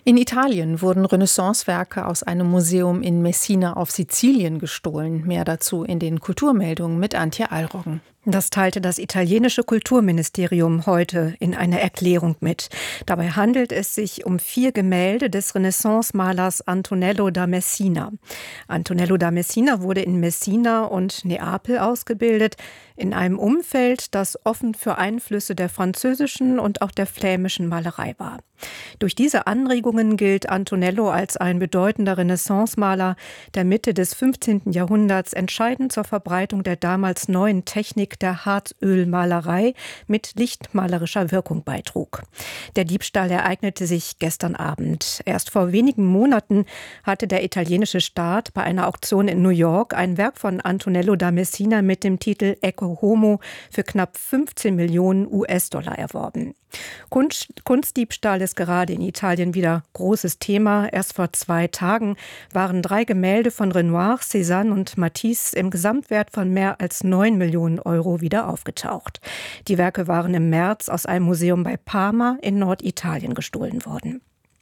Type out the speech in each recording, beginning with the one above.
In Italien wurden Renaissancewerke aus einem Museum in Messina auf Sizilien gestohlen. Mehr dazu in den Kulturmeldungen mit Antje Allroggen. Das teilte das italienische Kulturministerium heute in einer Erklärung mit. Dabei handelt es sich um 4 Gemälde des Renaissance-Malers Antonello da Messina. Antonello da Messina wurde in Messina und Neapel ausgebildet, in einem Umfeld, das offen für Einflüsse der französischen und auch der flämischen Malerei war. Durch diese Anregungen gilt Antonello als ein bedeutender Renaissance-Maler, der Mitte des 15. Jahrhunderts entscheidend zur Verbreitung der damals neuen Technik der Harzölmalerei mit lichtmalerischer Wirkung beitrug. Der Diebstahl ereignete sich gestern Abend. Erst vor wenigen Monaten hatte der italienische Staat bei einer Auktion in New York ein Werk von Antonello da Messina mit dem Titel Ecce Homo für knapp 15 Millionen US-Dollar erworben. Kunstdiebstahl ist gerade in Italien wieder großes Thema. Erst vor 2 Tagen waren 3 Gemälde von Renoir, Cézanne und Matisse im Gesamtwert von mehr als 9 Millionen Euro wieder aufgetaucht. Die Werke waren im März aus einem Museum bei Parma in Norditalien gestohlen worden.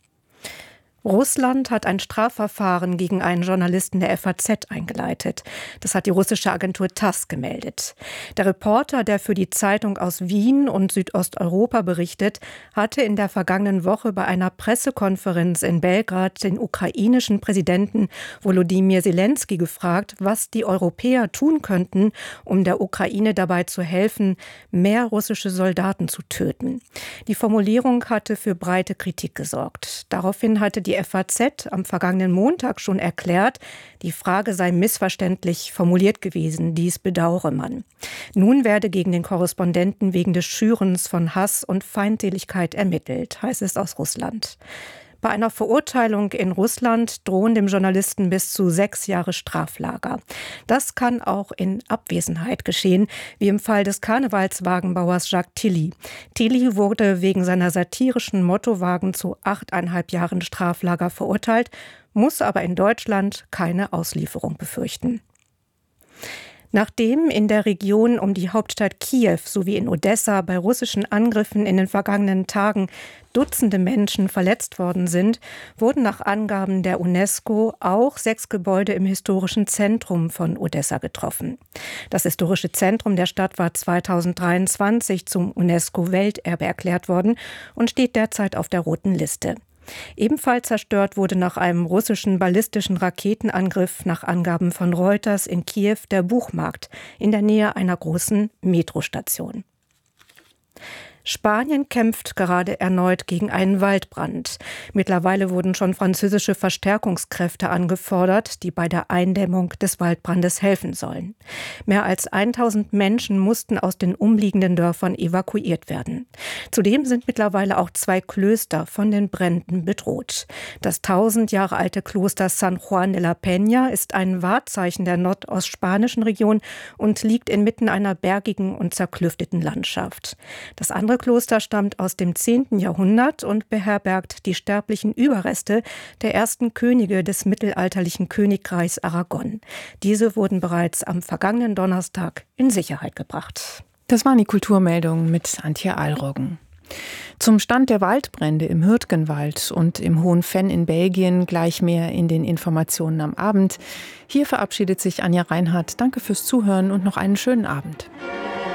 Russland hat ein Strafverfahren gegen einen Journalisten der FAZ eingeleitet. Das hat die russische Agentur TASS gemeldet. Der Reporter, der für die Zeitung aus Wien und Südosteuropa berichtet, hatte in der vergangenen Woche bei einer Pressekonferenz in Belgrad den ukrainischen Präsidenten Volodymyr Zelensky gefragt, was die Europäer tun könnten, um der Ukraine dabei zu helfen, mehr russische Soldaten zu töten. Die Formulierung hatte für breite Kritik gesorgt. Daraufhin hatte die FAZ am vergangenen Montag schon erklärt, die Frage sei missverständlich formuliert gewesen, dies bedauere man. Nun werde gegen den Korrespondenten wegen des Schürens von Hass und Feindseligkeit ermittelt, heißt es aus Russland. Bei einer Verurteilung in Russland drohen dem Journalisten bis zu 6 Jahre Straflager. Das kann auch in Abwesenheit geschehen, wie im Fall des Karnevalswagenbauers Jacques Tilly. Tilly wurde wegen seiner satirischen Mottowagen zu 8,5 Jahren Straflager verurteilt, muss aber in Deutschland keine Auslieferung befürchten. Nachdem in der Region um die Hauptstadt Kiew sowie in Odessa bei russischen Angriffen in den vergangenen Tagen Dutzende Menschen verletzt worden sind, wurden nach Angaben der UNESCO auch 6 Gebäude im historischen Zentrum von Odessa getroffen. Das historische Zentrum der Stadt war 2023 zum UNESCO-Welterbe erklärt worden und steht derzeit auf der roten Liste. Ebenfalls zerstört wurde nach einem russischen ballistischen Raketenangriff nach Angaben von Reuters in Kiew der Buchmarkt in der Nähe einer großen Metrostation. Spanien kämpft gerade erneut gegen einen Waldbrand. Mittlerweile wurden schon französische Verstärkungskräfte angefordert, die bei der Eindämmung des Waldbrandes helfen sollen. Mehr als 1000 Menschen mussten aus den umliegenden Dörfern evakuiert werden. Zudem sind mittlerweile auch 2 Klöster von den Bränden bedroht. Das 1000 Jahre alte Kloster San Juan de la Peña ist ein Wahrzeichen der nordostspanischen Region und liegt inmitten einer bergigen und zerklüfteten Landschaft. Das andere Kloster stammt aus dem 10. Jahrhundert und beherbergt die sterblichen Überreste der ersten Könige des mittelalterlichen Königreichs Aragon. Diese wurden bereits am vergangenen Donnerstag in Sicherheit gebracht. Das waren die Kulturmeldungen mit Antje Allroggen. Zum Stand der Waldbrände im Hürtgenwald und im Hohen Venn in Belgien gleich mehr in den Informationen am Abend. Hier verabschiedet sich Anja Reinhardt. Danke fürs Zuhören und noch einen schönen Abend.